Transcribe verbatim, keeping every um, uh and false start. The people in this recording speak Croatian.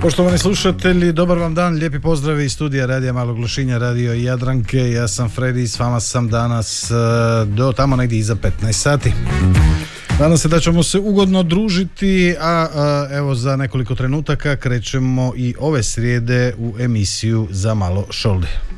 Poštovani slušatelji, dobar vam dan, lijepi pozdravi iz studija Radija Malog Lošinja, Radio Jadranke. Ja sam Fredi, s vama sam danas do tamo negdje iza petnaest sati. Nadam se da ćemo se ugodno družiti, a, a evo za nekoliko trenutaka krećemo i ove srijede u emisiju Za malo šolde.